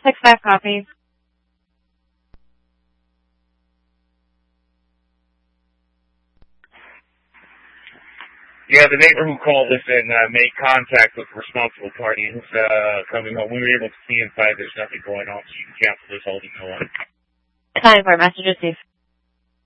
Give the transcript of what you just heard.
6-5 copy. Yeah, the neighbor who called us and made contact with the responsible party who's coming home. We were able to see inside. There's nothing going on, so you can cancel this holding no one. Time for message received.